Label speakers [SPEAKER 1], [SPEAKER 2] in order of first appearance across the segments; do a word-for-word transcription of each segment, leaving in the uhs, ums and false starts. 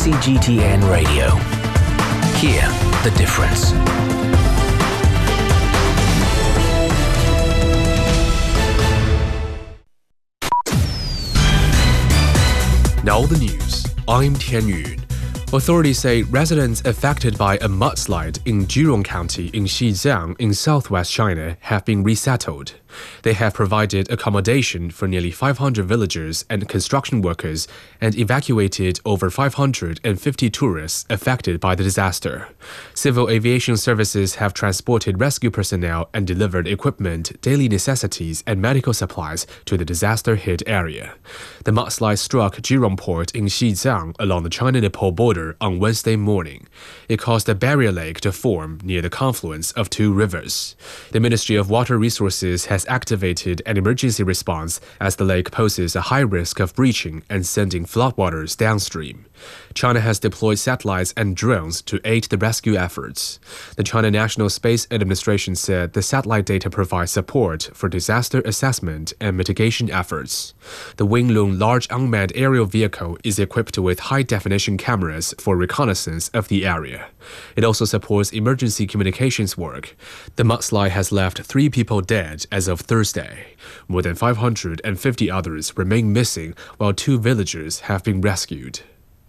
[SPEAKER 1] C G T N Radio. Hear the difference.
[SPEAKER 2] Now the news. I'm Tian Yun. Authorities say residents affected by a mudslide in Jurong County in Xizang in southwest China have been resettled. They have provided accommodation for nearly five hundred villagers and construction workers and evacuated over five hundred fifty tourists affected by the disaster. Civil aviation services have transported rescue personnel and delivered equipment, daily necessities, and medical supplies to the disaster-hit area. The mudslide struck Jurong Port in Xizang along the China-Nepal border on Wednesday morning. It caused a barrier lake to form near the confluence of two rivers. The Ministry of Water Resources has activated an emergency response as the lake poses a high risk of breaching and sending floodwaters downstream. China has deployed satellites and drones to aid the rescue efforts. The China National Space Administration said the satellite data provides support for disaster assessment and mitigation efforts. The Wingloong large unmanned aerial vehicle is equipped with high-definition cameras for reconnaissance of the area. It also supports emergency communications work. The mudslide has left three people dead as of Thursday. More than five hundred fifty others remain missing, while two villagers have been rescued.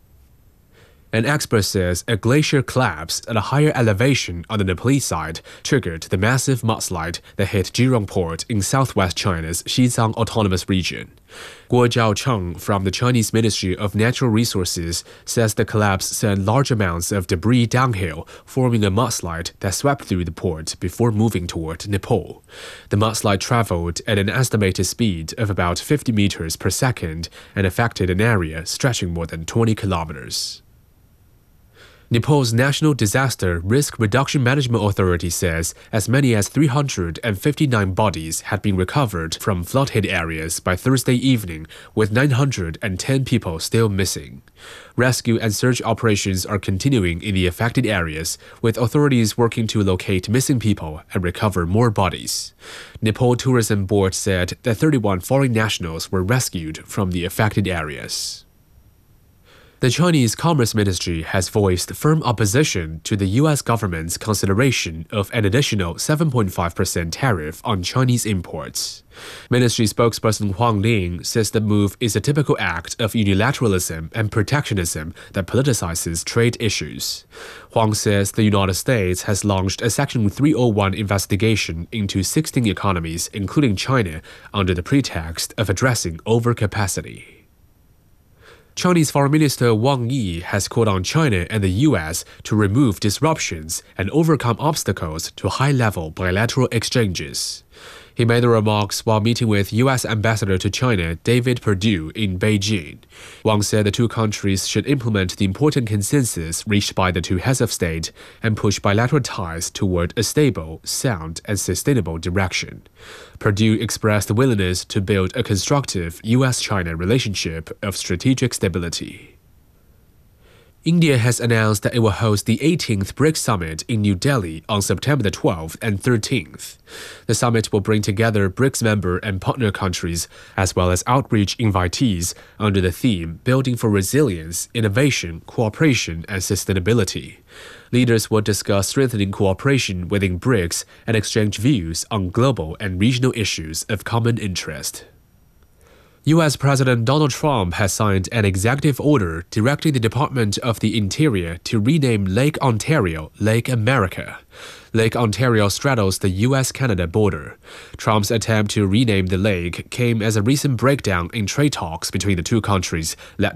[SPEAKER 2] An expert says a glacier collapse at a higher elevation on the Nepalese side triggered the massive mudslide that hit Jurong Port in southwest China's Xizang Autonomous Region. Guo Zhaocheng from the Chinese Ministry of Natural Resources says the collapse sent large amounts of debris downhill, forming a mudslide that swept through the port before moving toward Nepal. The mudslide traveled at an estimated speed of about fifty meters per second and affected an area stretching more than twenty kilometers. Nepal's National Disaster Risk Reduction Management Authority says as many as three hundred fifty-nine bodies had been recovered from flood-hit areas by Thursday evening, with nine hundred ten people still missing. Rescue and search operations are continuing in the affected areas, with authorities working to locate missing people and recover more bodies. Nepal Tourism Board said that thirty-one foreign nationals were rescued from the affected areas. The Chinese Commerce Ministry has voiced firm opposition to the U S government's consideration of an additional seven point five percent tariff on Chinese imports. Ministry spokesperson Huang Ling says the move is a typical act of unilateralism and protectionism that politicizes trade issues. Huang says the United States has launched a Section three oh one investigation into sixteen economies, including China, under the pretext of addressing overcapacity. Chinese Foreign Minister Wang Yi has called on China and the U S to remove disruptions and overcome obstacles to high-level bilateral exchanges. He made the remarks while meeting with U S Ambassador to China David Perdue in Beijing. Wang said the two countries should implement the important consensus reached by the two heads of state and push bilateral ties toward a stable, sound, and sustainable direction. Perdue expressed a willingness to build a constructive U S China relationship of strategic stability. India has announced that it will host the eighteenth BRICS Summit in New Delhi on September the twelfth and thirteenth. The summit will bring together BRICS member and partner countries, as well as outreach invitees, under the theme Building for Resilience, Innovation, Cooperation, and Sustainability. Leaders will discuss strengthening cooperation within BRICS and exchange views on global and regional issues of common interest. U S President Donald Trump has signed an executive order directing the Department of the Interior to rename Lake Ontario Lake America. Lake Ontario straddles the U S Canada border. Trump's attempt to rename the lake came as a recent breakdown in trade talks between the two countries led